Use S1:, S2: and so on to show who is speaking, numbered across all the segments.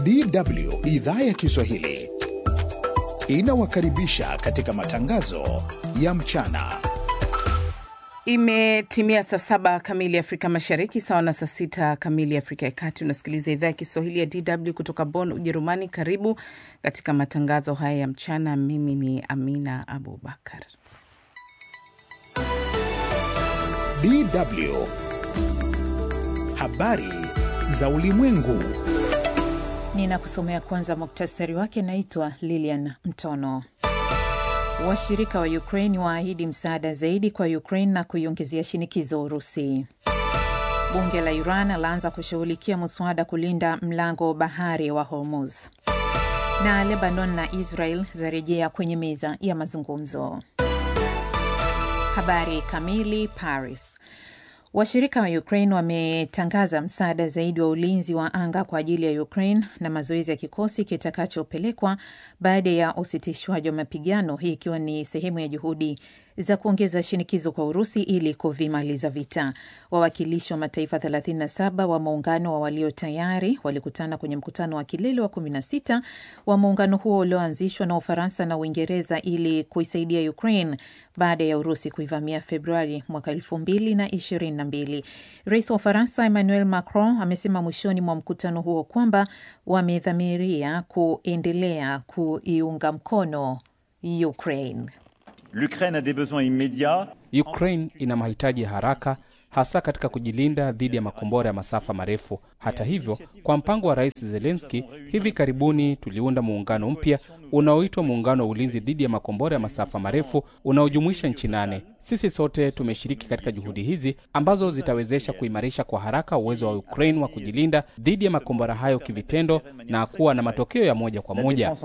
S1: DW idhaa ya Kiswahili inawakaribisha katika matangazo ya mchana.
S2: Imetimia saa 7 kamili Afrika Mashariki, sawa na saa 6 kamili Afrika ya Kati. Unasikiliza idhaa ya Kiswahili ya DW kutoka Bonn, Ujerumani. Karibu katika matangazo haya ya mchana. Mimi ni Amina Abubakar.
S1: DW habari za ulimwengu.
S3: Ninakusomea kwanza muktasari wake. Naitwa Lilian Mtono. Washirika wa Ukraine waahidi msaada zaidi kwa Ukraine na kuiongezea shinikizo Urusi. Bunge la Iran laanza kushughulikia muswada kulinda mlango bahari wa Hormuz. Na Lebanon na Israel zarejea kwenye meza ya mazungumzo. Habari kamili. Paris. Washirika wa Ukraine wametangaza msaada zaidi wa ulinzi wa anga kwa ajili ya Ukraine na mazoezi ya kikosi kitakachopelekwa baada ya usitishwaji wa mapigano, hii ikiwa ni sehemu ya juhudi za kuongeza shinikizo kwa Urusi ili kuvimaliza vita. Wawakilishi wa mataifa 37 wa muungano wa walio tayari walikutana kwenye mkutano wa kilele wa 16 wa muungano huo ulioanzishwa na Ufaransa na Uingereza ili kuisaidia Ukraine baada ya Urusi kuivamia Februari mwaka 2022. Rais wa Ufaransa Emmanuel Macron amesema mwishoni mwa mkutano huo kwamba wamedhamiria kuendelea kuiunga mkono Ukraine.
S4: L'Ukraine a des besoins immédiats.
S5: Ukraine ina mahitaji ya haraka, hasa katika kujilinda dhidi ya makombora ya masafa marefu. Hata hivyo, kwa mpango wa Rais Zelensky, hivi karibuni tuliunda muungano mpya unaoitwa Muungano wa Ulinzi dhidi ya makombora ya masafa marefu unaojumuisha nchi 8. Sisi sote tumeshiriki katika juhudi hizi ambazo zitawezesha kuimarisha kwa haraka uwezo wa Ukraine wa kujilinda dhidi ya makombora hayo kivitendo na kuwa na matokeo ya moja kwa moja.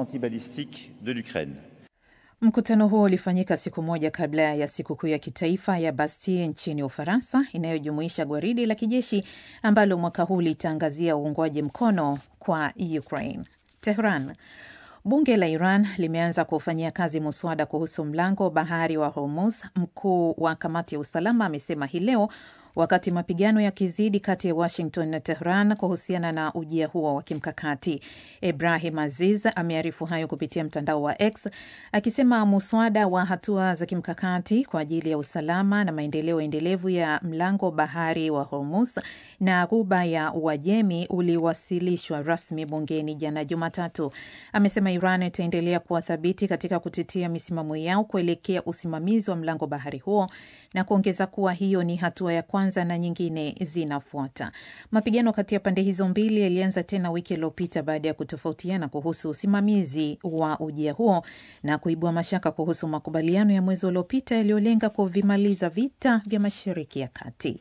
S3: Mkutano huo ulifanyika siku moja kabla ya sikukuu ya kitaifa ya Bastille nchini Ufaransa, inayojumuisha gwaridi la kijeshi ambalo mwaka huu litaangazia uungwaji mkono kwa Ukraine. Tehran. Bunge la Iran limeanza kufanyia kazi muswada kuhusu mlango bahari wa Hormuz. Mkuu wa kamati ya usalama amesema hii leo, wakati mapigano yakizidi kati ya Washington na Tehran kuhusiana na ujia huo wa kimkakati. Ibrahim Aziz amearifu hayo kupitia mtandao wa X, akisema muswada wa hatua za kimkakati kwa ajili ya usalama na maendeleo endelevu ya mlango bahari wa Hormuz na ghuba ya Uajemi uliwasilishwa rasmi bungeni jana Jumatatu. Amesema Iran itaendelea kuwa thabiti katika kutetea misimamo yao kuelekea usimamizi wa mlango bahari huo na kuongeza kuwa hiyo ni hatua ya kwanza na nyingine zinafuata. Mapigano kati ya pande hizo mbili yalianza tena wiki iliyopita baada ya kutofautiana kuhusu usimamizi wa ujia huo na kuibua mashaka kuhusu makubaliano ya mwezi uliopita yaliyolenga kuvimaliza vita vya Mashariki ya Kati.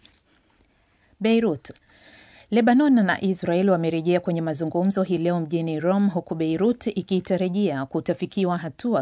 S3: Beirut. Lebanon na Israel wamerejea kwenye mazungumzo hii leo mjini Rome, huku Beirut ikitarajia kutafikiwa hatua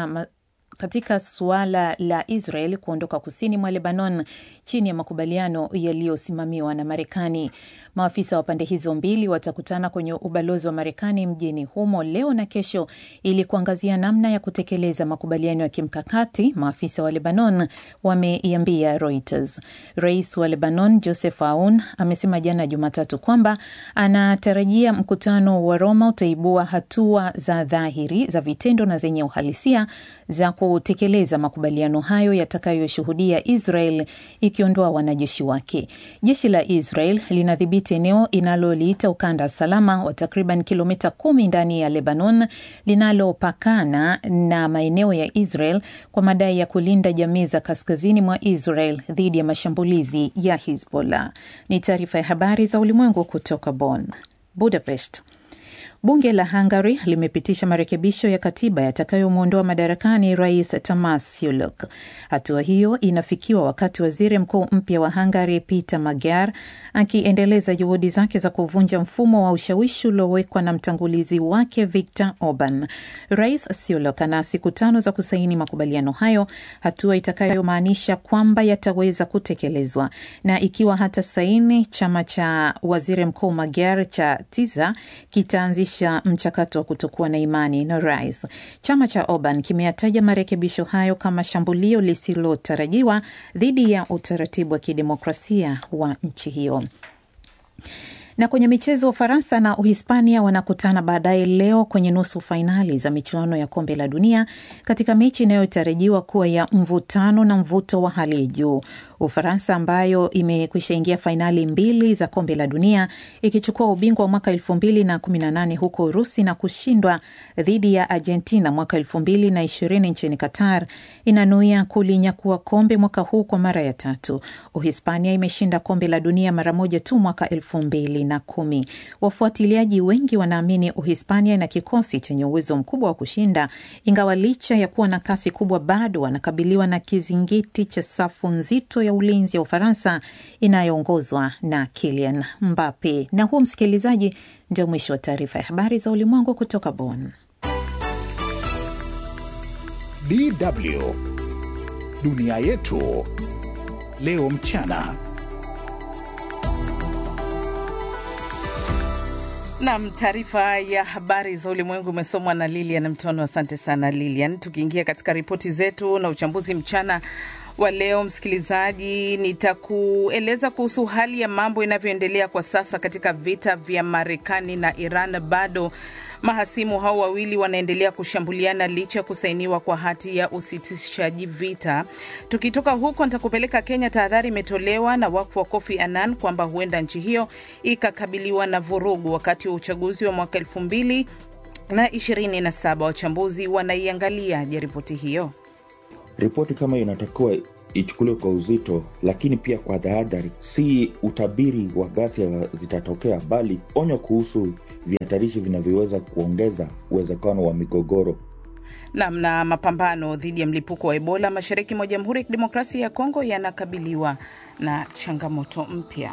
S3: katika suala la Israel kuondoka kusini mwa Lebanon chini ya makubaliano yaliyosimamiwa na Marekani. Maafisa wa pande hizo mbili watakutana kwenye ubalozi wa Marekani mjini humo leo na kesho ili kuangazia namna ya kutekeleza makubaliano ya kimkakati, maafisa wa Lebanon wameiambia Reuters. Rais wa Lebanon Joseph Aoun amesema jana Jumatatu kwamba anatarajia mkutano wa Roma utaibua hatua za dhahiri za vitendo na zenye uhalisia za kutekeleza makubaliano hayo yatakayoshuhudia Israel ikiondoa wanajeshi wake. Jeshi la Israel linadhibiti eneo inaloliita ukanda salama wa takriban kilomita 10 ndani ya Lebanon linalopakana na maeneo ya Israel kwa madai ya kulinda jamii za kaskazini mwa Israel dhidi ya mashambulizi ya Hezbollah. Ni taarifa ya habari za ulimwengu kutoka Bonn. Budapest. Bunge la Hungary limepitisha marekebisho ya katiba yatakayomuondoa madarakani Rais Tamas Suluk. Hatua hiyo inafikiwa wakati waziri mkuu mpya wa Hungary Peter Magyar akiendeleza juhudi zake za kuvunja mfumo wa ushawishi uliowekwa na mtangulizi wake Viktor Orban. Rais Suluk ana siku 5 za kusaini makubaliano hayo, hatua itakayomaanisha kwamba yataweza kutekelezwa. Na ikiwa hata saini, chama cha waziri mkuu Magyar cha Tiza kitaanzisha mchakato wa kutokuwa na imani na rais. Chama cha Orban kimeyataja marekebisho hayo kama shambulio lisilotarajiwa dhidi ya utaratibu wa kidemokrasia wa nchi hiyo. Na kwenye michezo, Ufaransa na Uhispania wanakutana baadaye leo kwenye nusu fainali za michuano ya kombe la dunia katika mechi inayotarajiwa kuwa ya mvutano na mvuto wa hali ya juu. Ufaransa ambayo imekwisha ingia fainali 2 za kombe la dunia ikichukua ubingwa wa mwaka 2018 huko Urusi na kushindwa dhidi ya Argentina mwaka 2020 nchini Qatar, inanuia kulinyakua kombe mwaka huu kwa mara ya 3. Uhispania imeshinda kombe la dunia mara moja tu mwaka 2010. Wafuatiliaji wengi wanaamini Uhispania na kikosi chenye uwezo mkubwa wa kushinda, ingawa licha ya kuwa na kasi kubwa bado wanakabiliwa na kizingiti cha safu nzito ya ulinzi ya Ufaransa inayoongozwa na Kylian Mbappe. Na huo, msikilizaji, ndio mwisho wa taarifa ya habari za ulimwengu kutoka Bonn.
S1: DW Dunia Yetu Leo Mchana.
S2: Naam, taarifa ya habari za ulimwengu umesomwa na Lilian Mtono. Asante sana Lilian. Tukiingia katika ripoti zetu na uchambuzi mchana wa leo, msikilizaji, nitakueleza kuhusu hali ya mambo inavyoendelea kwa sasa katika vita vya Marekani na Iran. Bado mahasimu hao wawili wanaendelea kushambuliana licha kusainiwa kwa hati ya usitishaji vita. Tukitoka huko nitakupeleka Kenya. Tahadhari imetolewa na wakfu wa Kofi Annan kwamba huenda nchi hiyo ikakabiliwa na vurugu wakati wa uchaguzi wa mwaka 2027. Wachambuzi wanaiangalia ripoti hiyo.
S6: Ripoti kama inatakiwa ichukuliwe kwa uzito, lakini pia kwa tahadhari. Si utabiri wa ghasia zitatokea, bali onyo kuhusu vihatarishi vinavyoweza kuongeza uwezekano wa migogoro.
S2: Na mapambano dhidi ya mlipuko wa Ebola mashariki mwa Jamhuri ya Kidemokrasia ya Kongo yanakabiliwa na changamoto mpya.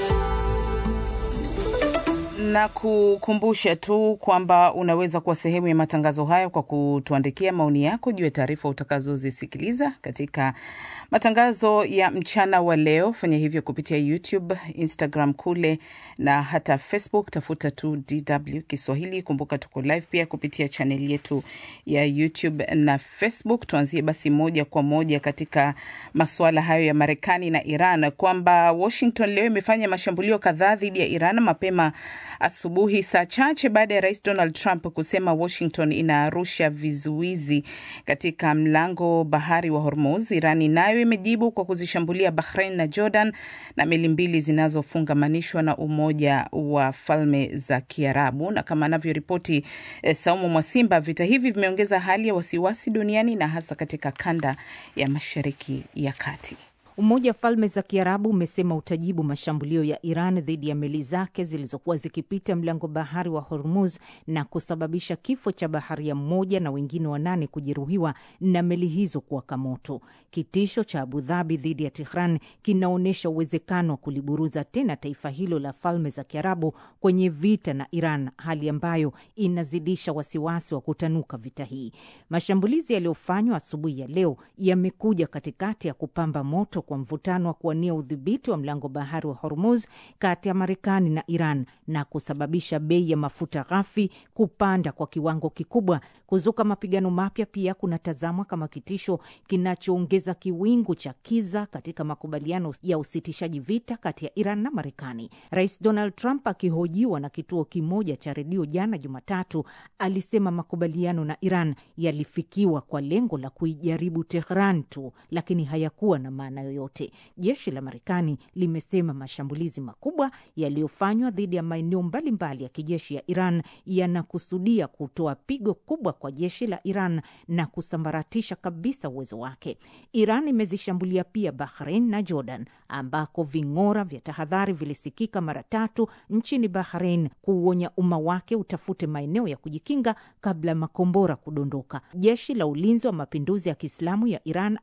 S2: Na kukumbusha tu kwamba unaweza kuwa sehemu ya matangazo haya kwa kutuandikia maoni yako juu ya taarifa utakazozisikiliza katika matangazo ya mchana wa leo. Fanya hivyo kupitia YouTube, Instagram kule na hata Facebook. Tafuta tu DW Kiswahili. Kumbuka tuko live pia kupitia channel yetu ya YouTube na Facebook. Tuanzie basi moja kwa moja katika masuala hayo ya Marekani na Iran, kwamba Washington leo imefanya mashambulio kadhaa dhidi ya Iran mapema asubuhi, saa chache baada ya Rais Donald Trump kusema Washington inarusha vizuizi katika mlango bahari wa Hormuz. Irani nayo imejibu kwa kuzishambulia Bahrain na Jordan na meli mbili zinazofungamanishwa na Umoja wa Falme za Kiarabu. Na kama anavyoripoti Saumu Mwasimba, vita hivi vimeongeza hali ya wasiwasi duniani na hasa katika kanda ya Mashariki ya Kati.
S7: Umoja wa Falme za Kiarabu umesema utajibu mashambulio ya Iran dhidi ya meli zake zilizokuwa zikipita mlango bahari wa Hormuz na kusababisha kifo cha baharia mmoja na wengine 8 kujeruhiwa na meli hizo kuwaka moto. Kitisho cha Abu Dhabi dhidi ya Tehran kinaonyesha uwezekano wa kuliburuza tena taifa hilo la Falme za Kiarabu kwenye vita na Iran, hali ambayo inazidisha wasiwasi wa kutanuka vita hii. Mashambulizi yaliyofanywa asubuhi ya leo yamekuja katikati ya kupamba moto kwa mvutano wa kuwania udhibiti wa mlango bahari wa Hormuz kati ya Marekani na Iran na kusababisha bei ya mafuta ghafi kupanda kwa kiwango kikubwa. Kuzuka mapigano mapya pia kunatazamwa kama kitisho kinachoongeza kiwingu cha kiza katika makubaliano ya usitishaji vita kati ya Iran na Marekani. Rais Donald Trump akihojiwa na kituo kimoja cha redio jana Jumatatu alisema makubaliano na Iran yalifikiwa kwa lengo la kuijaribu Tehran tu, lakini hayakuwa na maana yoyote. Jeshi la Marekani limesema mashambulizi makubwa yaliyofanywa dhidi ya maeneo mbalimbali ya kijeshi ya Iran yanakusudia kutoa pigo kubwa kwa jeshi la Iran na kusambaratisha kabisa uwezo wake. Iran imezishambulia pia Bahrain na Jordan, ambako ving'ora vya tahadhari vilisikika mara 3 nchini Bahrain kuonya umma wake utafute maeneo ya kujikinga kabla makombora kudondoka. Jeshi la Ulinzi wa Mapinduzi ya Kiislamu ya Iran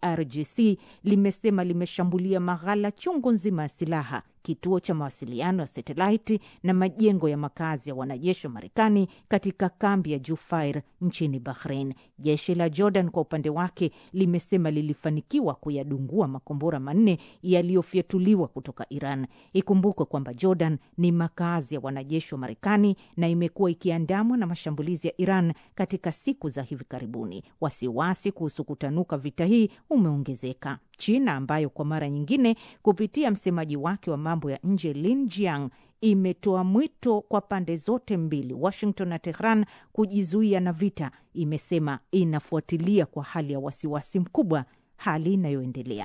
S7: IRGC limesema limeshambulia maghala chungu nzima ya silaha, kituo cha mawasiliano ya satellite na majengo ya makazi ya wanajeshi wa Marekani katika kambi ya Jufair nchini Bahrain. Jeshi la Jordan kwa upande wake limesema lilifanikiwa kuyadungua makombora 4 yaliyofyatuliwa kutoka Iran. Ikumbukwe kwamba Jordan ni makazi ya wanajeshi wa Marekani na imekuwa ikiandamwa na mashambulizi ya Iran katika siku za hivi karibuni. Wasiwasi kuhusu kutanuka vita hii umeongezeka. China ambayo kwa mara nyingine kupitia msemaji wake wa mambo ya nje Lin Jiang imetoa mwito kwa pande zote mbili, Washington na Tehran, kujizuia na vita. Imesema inafuatilia kwa hali ya wasiwasi mkubwa hali inayoendelea.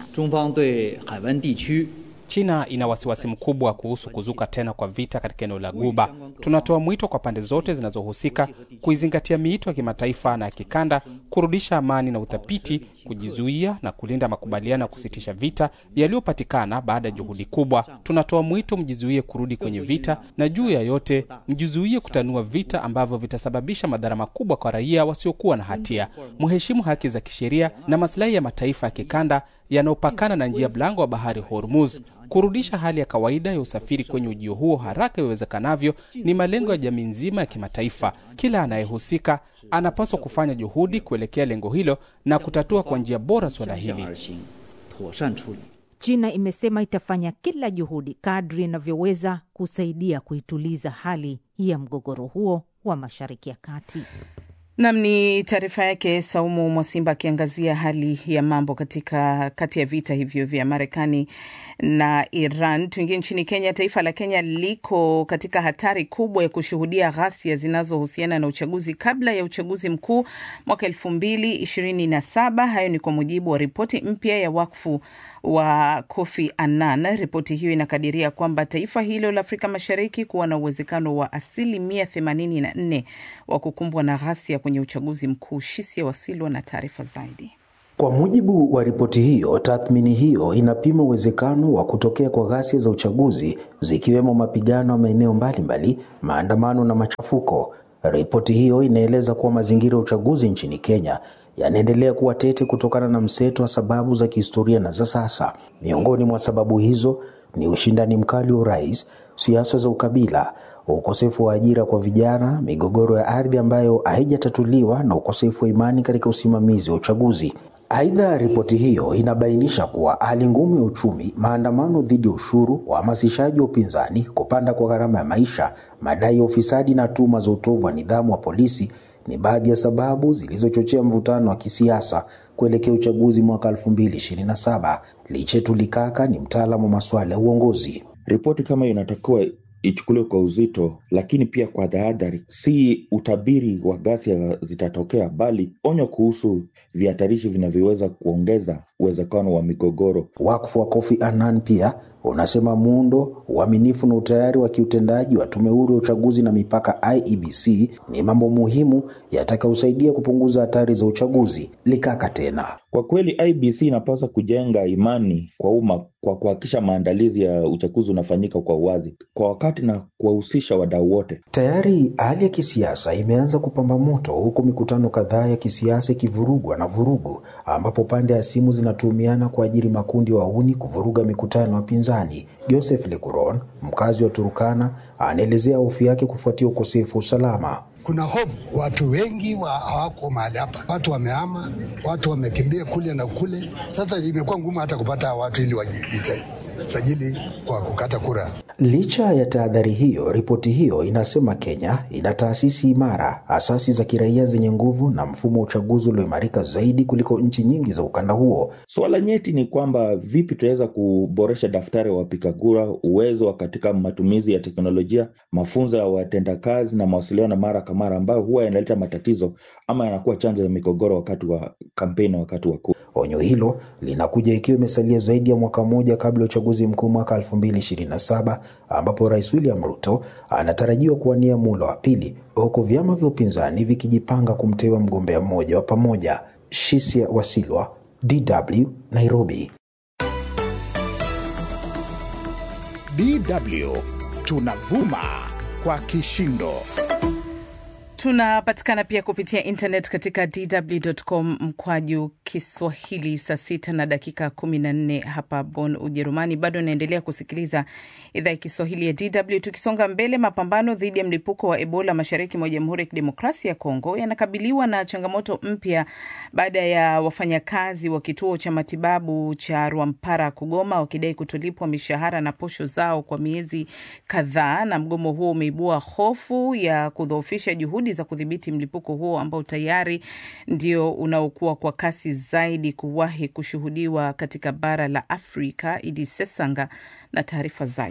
S5: China ina wasiwasi mkubwa kuhusu kuzuka tena kwa vita katika eneo la Guba. Tunatoa mwito kwa pande zote zinazohusika kuizingatia miito ya kimataifa na ya kikanda, kurudisha amani na uthabiti, kujizuia na kulinda makubaliano ya kusitisha vita yaliyopatikana baada ya juhudi kubwa. Tunatoa mwito mjizuie kurudi kwenye vita, na juu ya yote mjizuie kutanua vita ambavyo vitasababisha madhara makubwa kwa raia wasiokuwa na hatia. Mheshimu haki za kisheria na maslahi ya mataifa ya kikanda yanayopakana na njia mlango wa bahari Hormuz. Kurudisha hali ya kawaida ya usafiri kwenye ujio huo haraka iwezekanavyo ni malengo ya jamii nzima ya kimataifa. Kila anayehusika anapaswa kufanya juhudi kuelekea lengo hilo na kutatua kwa njia bora swala hili.
S7: China imesema itafanya kila juhudi kadri inavyoweza kusaidia kuituliza hali ya mgogoro huo wa Mashariki ya Kati.
S2: Nam ni taarifa yake Saumu Mwasimba akiangazia hali ya mambo kati ya vita hivyo vya Marekani na Iran. Tuingie nchini Kenya. Taifa la Kenya liko katika hatari kubwa ya kushuhudia ghasia zinazohusiana na uchaguzi kabla ya uchaguzi mkuu mwaka 2027. Hayo ni kwa mujibu wa ripoti mpya ya wakfu wa Kofi Annan. Ripoti hiyo inakadiria kwamba taifa hilo la Afrika Mashariki kuwa na uwezekano wa 84% wa kukumbwa na ghasia kwenye uchaguzi mkuu. Shisia Wasilwa na taarifa zaidi.
S8: Kwa mujibu wa ripoti hiyo, tathmini hiyo inapima uwezekano wa kutokea kwa ghasia za uchaguzi, zikiwemo mapigano ya maeneo mbalimbali, maandamano na machafuko. Ripoti hiyo inaeleza kuwa mazingira ya uchaguzi nchini Kenya yanaendelea kuwa tete kutokana na mseto wa sababu za kihistoria na za sasa. Miongoni mwa sababu hizo ni ushindani mkali wa urais, siasa za ukabila, ukosefu wa ajira kwa vijana, migogoro ya ardhi ambayo haijatatuliwa na ukosefu wa imani katika usimamizi wa uchaguzi. Aidha, ripoti hiyo inabainisha kuwa hali ngumu ya uchumi, maandamano dhidi ya ushuru, uhamasishaji wa upinzani, kupanda kwa gharama ya maisha, madai ya ufisadi na tuhuma za utovu wa nidhamu wa polisi ni baadhi ya sababu zilizochochea mvutano wa kisiasa kuelekea uchaguzi mwaka 2027. Lichetu Likaka ni mtaalamu wa masuala ya uongozi.
S6: Ripoti kama inatakiwa ichukuliwe kwa uzito, lakini pia kwa tahadhari. Si utabiri wa ghasia zitatokea, bali onyo kuhusu vihatarishi vinavyoweza kuongeza uwezekano wa migogoro.
S8: Wakfu wa Kofi Annan pia unasema muundo, uaminifu na utayari wa kiutendaji wa Tume Huru ya Uchaguzi na Mipaka IEBC ni mambo muhimu yatakayosaidia kupunguza hatari za uchaguzi. Likaka tena.
S6: Kwa kweli IEBC inapaswa kujenga imani kwa umma kwa kuhakikisha maandalizi ya uchaguzi unafanyika kwa uwazi, kwa wakati na kuwahusisha wadau wote.
S8: Tayari hali ya kisiasa imeanza kupamba moto, huku mikutano kadhaa ya kisiasa ikivurugwa na vurugu, ambapo pande ya simu zinatumiana kwa ajili makundi wa wahuni kuvuruga mikutano ya pinzani. Joseph Lekuron, mkazi wa Turkana, anaelezea hofu yake kufuatia ukosefu wa usalama.
S9: Kuna hofu, watu wengi hawako mahali hapa, watu wamehama, watu wamekimbia kule na kule. Sasa imekuwa ngumu hata kupata watu ili wajisajili kwa kukata kura.
S8: Licha ya tahadhari hiyo, ripoti hiyo inasema Kenya ina taasisi imara, asasi za kiraia zenye nguvu na mfumo wa uchaguzi ulioimarika zaidi kuliko nchi nyingi za ukanda huo.
S6: Swala nyeti ni kwamba vipi tunaweza kuboresha daftari wa wapiga kura, uwezo katika matumizi ya teknolojia, mafunzo ya watendakazi na mawasiliano mara kwa mara ambayo huwa yanaleta matatizo ama yanakuwa chanzo ya migogoro wakati wa kampeni, wakati wa kura.
S8: Onyo hilo linakuja ikiwa imesalia zaidi ya mwaka mmoja kabla ya uchaguzi mkuu mwaka 2027, ambapo Rais William Ruto anatarajiwa kuwania muhula wa pili, huku vyama vya upinzani vikijipanga kumteua mgombea mmoja wa pamoja. Shisia Wasilwa, DW, Nairobi.
S1: DW tunavuma kwa kishindo.
S2: Tunapatikana pia kupitia internet katika dw.com/Kiswahili. Saa 6:14 hapa Bonn, Ujerumani. Bado naendelea kusikiliza idhaa ya Kiswahili ya DW. Tukisonga mbele, mapambano dhidi ya mlipuko wa Ebola mashariki mwa Jamhuri ya Kidemokrasia ya Kongo yanakabiliwa na changamoto mpya baada ya wafanyakazi wa kituo cha matibabu cha Rwampara kugoma, wakidai kutolipwa mishahara na posho zao kwa miezi kadhaa, na mgomo huo umeibua hofu ya kudhoofisha juhudi za kudhibiti mlipuko huo ambao tayari ndio unaokuwa kwa kasi zaidi kuwahi kushuhudiwa katika bara la Afrika. Idi Sesanga na taarifa zaidi.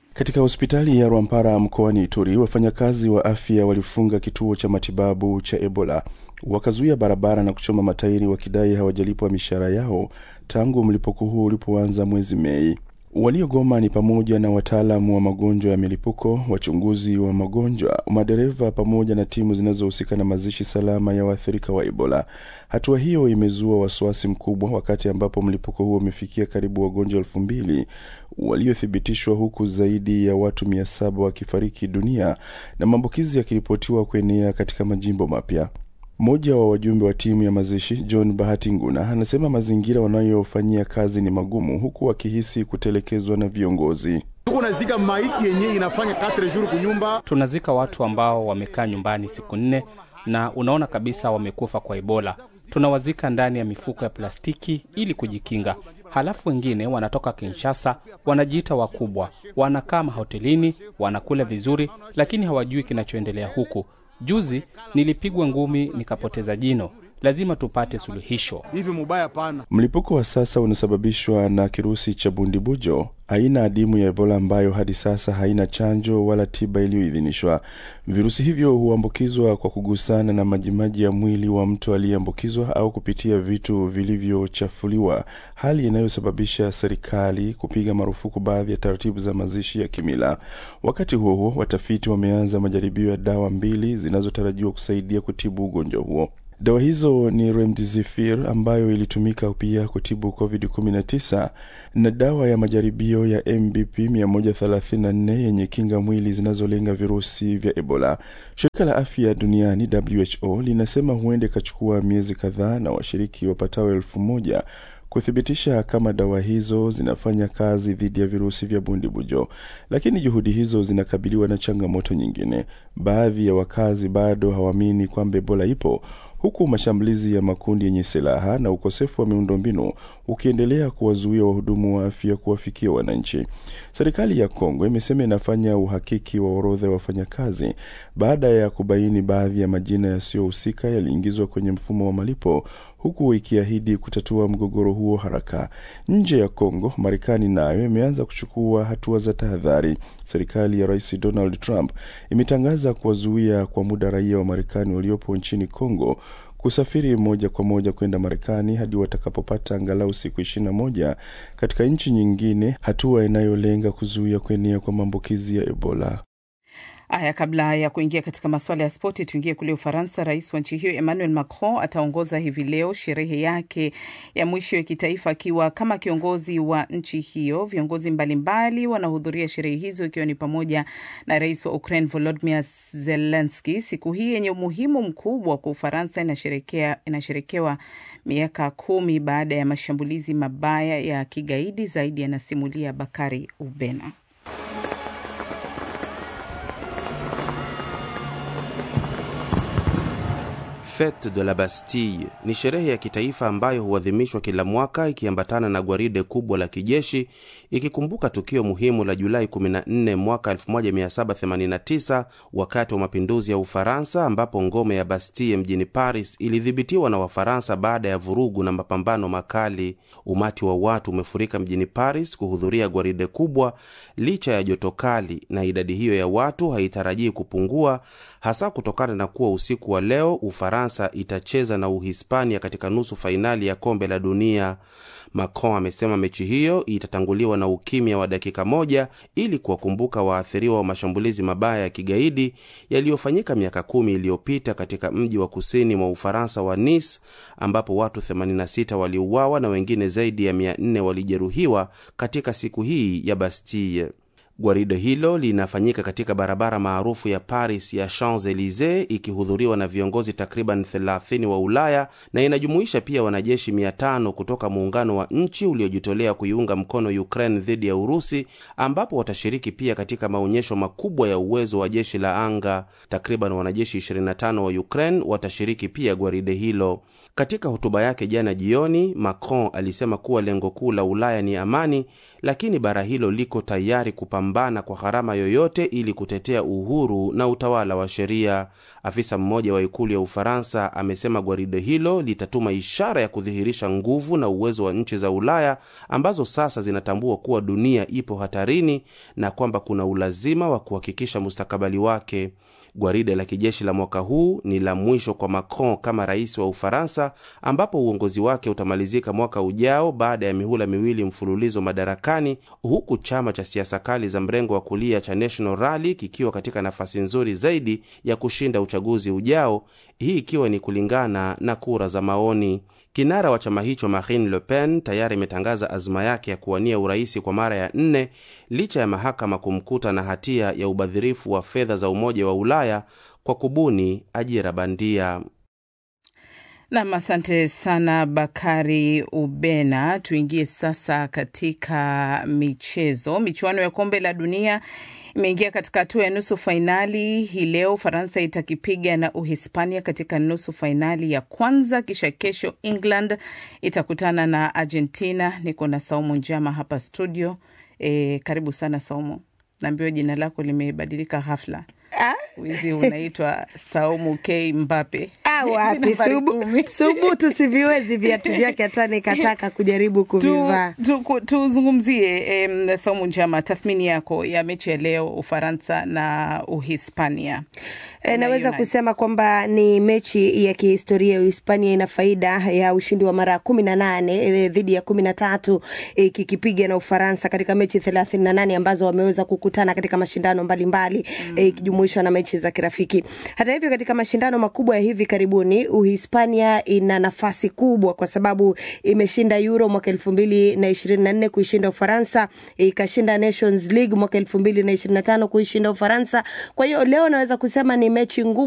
S10: Katika hospitali ya Rwampara mkoani Ituri, wafanyakazi wa afya walifunga kituo cha matibabu cha Ebola, wakazuia barabara na kuchoma matairi wakidai hawajalipwa mishahara yao tangu mlipuko huu ulipoanza mwezi Mei. Waliogoma ni pamoja na wataalamu wa magonjwa ya milipuko, wachunguzi wa magonjwa, madereva pamoja na timu zinazohusika na mazishi salama ya waathirika wa Ebola. Hatua hiyo imezua wasiwasi mkubwa wakati ambapo mlipuko huo umefikia karibu wagonjwa 2000 waliothibitishwa, huku zaidi ya watu 700 wakifariki dunia na maambukizi yakiripotiwa kuenea katika majimbo mapya. Mmoja wa wajumbe wa timu ya mazishi, John Bahati Nguna, anasema mazingira wanayofanyia kazi ni magumu, huku wakihisi kutelekezwa na viongozi.
S1: Tunazika maiti yenyewe inafanya 4 jours kunyumba.
S5: Tunazika watu ambao wamekaa nyumbani siku 4 na unaona kabisa wamekufa kwa Ebola. Tunawazika ndani ya mifuko ya plastiki ili kujikinga. Halafu wengine wanatoka Kinshasa, wanajiita wakubwa, wanakaa hotelini, wanakula vizuri, lakini hawajui kinachoendelea huku. Juzi nilipigwa ngumi nikapoteza jino. Lazima tupate suluhisho.
S1: Hivi mubaya pana.
S10: Mlipuko wa sasa unasababishwa na kirusi cha bundibujo, aina adimu ya Ebola ambayo hadi sasa haina chanjo wala tiba iliyoidhinishwa. Virusi hivyo huambukizwa kwa kugusana na majimaji ya mwili wa mtu aliyeambukizwa au kupitia vitu vilivyochafuliwa, hali inayosababisha serikali kupiga marufuku baadhi ya taratibu za mazishi ya kimila. Wakati huo huo, watafiti wameanza majaribio ya dawa 2 zinazotarajiwa kusaidia kutibu ugonjwa huo. Dawa hizo ni Remdesivir ambayo ilitumika pia kutibu COVID-19 na dawa ya majaribio ya MBP 134 yenye kinga mwili zinazolenga virusi vya Ebola. Shirika la Afya Duniani WHO linasema huenda ikachukua miezi kadhaa na washiriki wapatao 1000 kuthibitisha kama dawa hizo zinafanya kazi dhidi ya virusi vya bundibujo. Lakini juhudi hizo zinakabiliwa na changamoto nyingine. Baadhi ya wakazi bado hawaamini kwamba Ebola ipo, huku mashambulizi ya makundi yenye silaha na ukosefu wa miundombinu ukiendelea kuwazuia wahudumu wa afya kuwafikia wananchi. Serikali ya Kongo imesema inafanya uhakiki wa orodha ya wafanyakazi baada ya kubaini baadhi ya majina yasiyohusika yaliingizwa kwenye mfumo wa malipo, huku ikiahidi kutatua mgogoro huo haraka. Nje ya Kongo, Marekani nayo imeanza kuchukua hatua za tahadhari. Serikali ya Rais Donald Trump imetangaza kuwazuia kwa muda raia wa Marekani waliopo nchini Kongo kusafiri moja kwa moja kwenda Marekani hadi watakapopata angalau siku 21 katika nchi nyingine, hatua inayolenga kuzuia kuenea kwa maambukizi ya Ebola.
S2: Aya, kabla ya kuingia katika masuala ya spoti, tuingie kule Ufaransa. Rais wa nchi hiyo Emmanuel Macron ataongoza hivi leo sherehe yake ya mwisho ya kitaifa akiwa kama kiongozi wa nchi hiyo. Viongozi mbalimbali wanahudhuria sherehe hizo, ikiwa ni pamoja na rais wa Ukraine Volodymyr Zelensky. Siku hii yenye umuhimu mkubwa kwa Ufaransa inasherekewa miaka 10 baada ya mashambulizi mabaya ya kigaidi. Zaidi yanasimulia Bakari Ubena.
S11: Fête de la Bastille ni sherehe ya kitaifa ambayo huadhimishwa kila mwaka ikiambatana na gwaride kubwa la kijeshi, ikikumbuka tukio muhimu la Julai 14 mwaka 1789 wakati wa mapinduzi ya Ufaransa, ambapo ngome ya Bastille mjini Paris ilidhibitiwa na Wafaransa baada ya vurugu na mapambano makali. Umati wa watu umefurika mjini Paris kuhudhuria gwaride kubwa licha ya joto kali, na idadi hiyo ya watu haitarajii kupungua, hasa kutokana na kuwa usiku wa leo Ufaransa itacheza na Uhispania katika nusu fainali ya kombe la dunia. Macron amesema mechi hiyo itatanguliwa na ukimya wa dakika 1 ili kuwakumbuka waathiriwa wa mashambulizi mabaya ya kigaidi yaliyofanyika miaka 10 iliyopita katika mji wa kusini mwa Ufaransa wa Nice, ambapo watu 86 waliuawa na wengine zaidi ya 400 walijeruhiwa katika siku hii ya Bastille. Gwaride hilo linafanyika katika barabara maarufu ya Paris ya Champs-Elysees, ikihudhuriwa na viongozi takriban 30 wa Ulaya, na inajumuisha pia wanajeshi 500 kutoka muungano wa nchi uliojitolea kuiunga mkono Ukraine dhidi ya Urusi, ambapo watashiriki pia katika maonyesho makubwa ya uwezo wa jeshi la anga. Takriban wanajeshi 25 wa Ukraine watashiriki pia gwaride hilo. Katika hotuba yake jana jioni, Macron alisema kuwa lengo kuu la Ulaya ni amani, lakini bara hilo liko tayari kupambana kupambana kwa gharama yoyote ili kutetea uhuru na utawala wa sheria. Afisa mmoja wa ikulu ya Ufaransa amesema gwaride hilo litatuma ishara ya kudhihirisha nguvu na uwezo wa nchi za Ulaya ambazo sasa zinatambua kuwa dunia ipo hatarini na kwamba kuna ulazima wa kuhakikisha mustakabali wake. Gwaride la kijeshi la mwaka huu ni la mwisho kwa Macron kama rais wa Ufaransa, ambapo uongozi wake utamalizika mwaka ujao baada ya mihula miwili mfululizo madarakani, huku chama cha siasa kali za mrengo wa kulia cha National Rally kikiwa katika nafasi nzuri zaidi ya kushinda uchaguzi ujao, hii ikiwa ni kulingana na kura za maoni. Kinara wa chama hicho Marine Le Pen tayari imetangaza azma yake ya kuwania uraisi kwa mara ya 4 licha ya mahakama kumkuta na hatia ya ubadhirifu wa fedha za Umoja wa Ulaya kwa kubuni ajira bandia.
S2: Na asante sana Bakari Ubena. Tuingie sasa katika michezo. Michuano ya kombe la dunia imeingia katika hatua ya nusu fainali. Hii leo Faransa itakipiga na Uhispania katika nusu fainali ya kwanza, kisha kesho England itakutana na Argentina. Niko na Saumu Njama hapa studio. Karibu sana Saumu. Naambiwa jina lako limebadilika ghafla. Wizi unaitwa Saumu K Mbappe.
S12: Wapi subutu siviwezi viatu vyake hata nikataka kujaribu kuvivaa.
S2: Tuzungumzie Saumu Njama, tathmini yako ya mechi ya leo Ufaransa na Uhispania.
S12: Naweza kusema kwamba ni mechi ya kihistoria. Uhispania ina faida ya ushindi wa mara 18 dhidi ya 13 kikipiga na Ufaransa katika mechi 38 ambazo wameweza kukutana katika mashindano mbalimbali ikijumuishwa na mechi za kirafiki. Hata hivyo katika mashindano makubwa ya hivi karibuni Uhispania ina nafasi kubwa kwa sababu imeshinda Euro mwaka 2024 kuishinda Ufaransa, ikashinda Nations League mwaka 2025 kuishinda Ufaransa. Kwa hiyo leo naweza kusema ni mechi ngumu